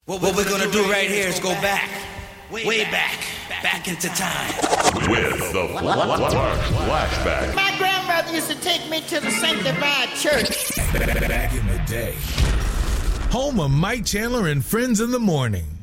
What we're gonna do right here is go back, way back into time. With the flashback. My grandmother used to take me to the Sanctified Church. Back in the day. Home of Mike Chandler and Friends in the Morning.